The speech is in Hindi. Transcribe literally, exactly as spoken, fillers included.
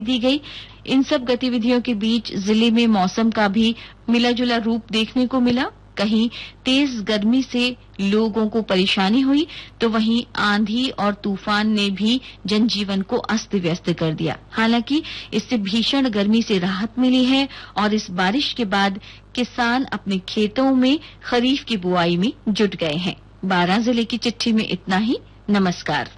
दी गई। इन सब गतिविधियों के बीच जिले में मौसम का भी मिला जुला रूप देखने को मिला। कहीं तेज गर्मी से लोगों को परेशानी हुई तो वहीं आंधी और तूफान ने भी जनजीवन को अस्त व्यस्त कर दिया। हालांकि इससे भीषण गर्मी से राहत मिली है और इस बारिश के बाद किसान अपने खेतों में खरीफ की बुआई में जुट गए हैं। बारां जिले की चिट्ठी में इतना ही। नमस्कार।